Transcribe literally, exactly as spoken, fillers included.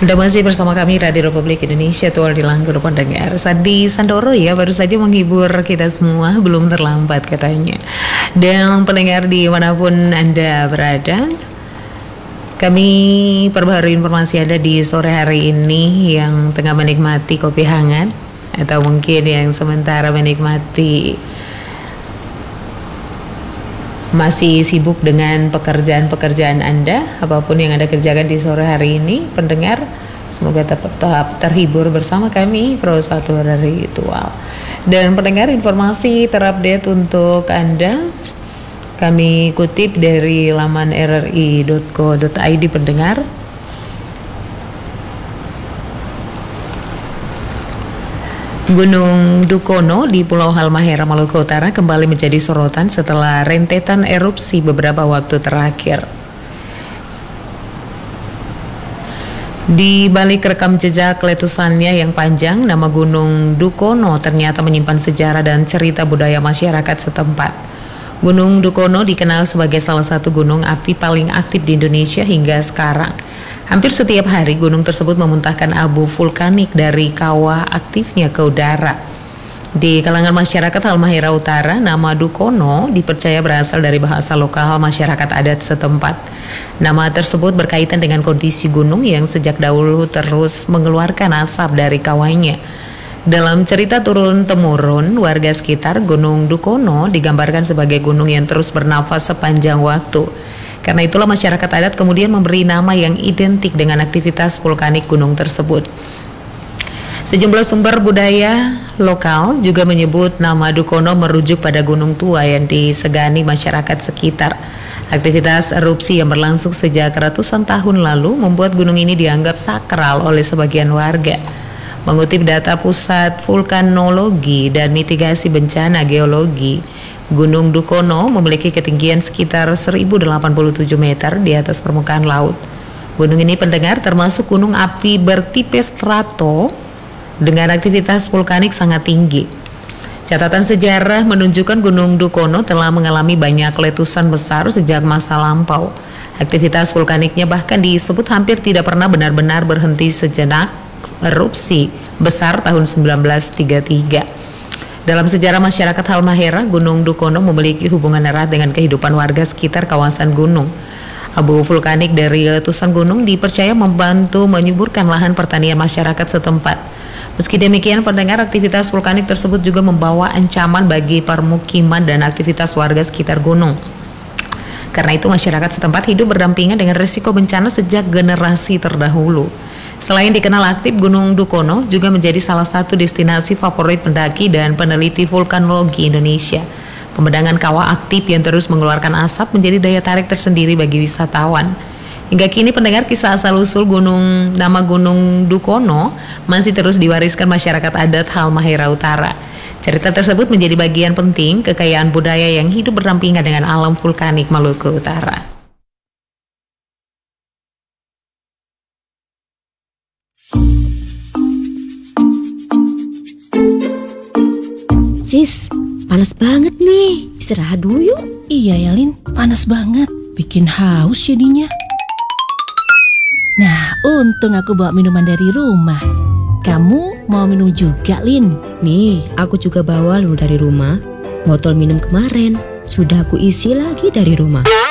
Udah masih bersama kami Radio Republik Indonesia, Tual di Langgur pendengar. Sandi Sandoro ya baru saja menghibur kita semua, belum terlambat katanya. Dan pendengar dimanapun Anda berada, kami perbaharui informasi Anda di sore hari ini yang tengah menikmati kopi hangat, atau mungkin yang sementara menikmati masih sibuk dengan pekerjaan-pekerjaan Anda, apapun yang Anda kerjakan di sore hari ini, pendengar, semoga tetap terhibur bersama kami, Pro satu dari Ritual. Dan pendengar, informasi terupdate untuk Anda kami kutip dari laman r r i dot co dot i d, pendengar. Gunung Dukono di Pulau Halmahera, Maluku Utara kembali menjadi sorotan setelah rentetan erupsi beberapa waktu terakhir. Di balik rekam jejak letusannya yang panjang, nama Gunung Dukono ternyata menyimpan sejarah dan cerita budaya masyarakat setempat. Gunung Dukono dikenal sebagai salah satu gunung api paling aktif di Indonesia hingga sekarang. Hampir setiap hari gunung tersebut memuntahkan abu vulkanik dari kawah aktifnya ke udara. Di kalangan masyarakat Halmahera Utara, nama Dukono dipercaya berasal dari bahasa lokal masyarakat adat setempat. Nama tersebut berkaitan dengan kondisi gunung yang sejak dahulu terus mengeluarkan asap dari kawahnya. Dalam cerita turun-temurun warga sekitar, Gunung Dukono digambarkan sebagai gunung yang terus bernafas sepanjang waktu. Karena itulah masyarakat adat kemudian memberi nama yang identik dengan aktivitas vulkanik gunung tersebut. Sejumlah sumber budaya lokal juga menyebut nama Dukono merujuk pada gunung tua yang disegani masyarakat sekitar. Aktivitas erupsi yang berlangsung sejak ratusan tahun lalu membuat gunung ini dianggap sakral oleh sebagian warga. Mengutip data Pusat Vulkanologi dan Mitigasi Bencana Geologi, Gunung Dukono memiliki ketinggian sekitar seribu delapan puluh tujuh meter di atas permukaan laut. Gunung ini, pendengar, termasuk gunung api bertipe strato dengan aktivitas vulkanik sangat tinggi. Catatan sejarah menunjukkan Gunung Dukono telah mengalami banyak letusan besar sejak masa lampau. Aktivitas vulkaniknya bahkan disebut hampir tidak pernah benar-benar berhenti sejenak erupsi besar tahun seribu sembilan ratus tiga puluh tiga. Dalam sejarah masyarakat Halmahera, Gunung Dukono memiliki hubungan erat dengan kehidupan warga sekitar kawasan gunung. Abu vulkanik dari letusan gunung dipercaya membantu menyuburkan lahan pertanian masyarakat setempat. Meski demikian, pendengar, aktivitas vulkanik tersebut juga membawa ancaman bagi permukiman dan aktivitas warga sekitar gunung. Karena itu, masyarakat setempat hidup berdampingan dengan risiko bencana sejak generasi terdahulu. Selain dikenal aktif, Gunung Dukono juga menjadi salah satu destinasi favorit pendaki dan peneliti vulkanologi Indonesia. Pemandangan kawah aktif yang terus mengeluarkan asap menjadi daya tarik tersendiri bagi wisatawan. Hingga kini, pendengar, kisah asal-usul gunung nama Gunung Dukono masih terus diwariskan masyarakat adat Halmahera Utara. Cerita tersebut menjadi bagian penting kekayaan budaya yang hidup berdampingan dengan alam vulkanik Maluku Utara. Sis, panas banget nih. Istirahat dulu yuk. Iya ya, Lin, panas banget. Bikin haus jadinya. Nah, untung aku bawa minuman dari rumah. Kamu mau minum juga, Lin? Nih, aku juga bawa lu dari rumah. Botol minum kemarin sudah aku isi lagi dari rumah.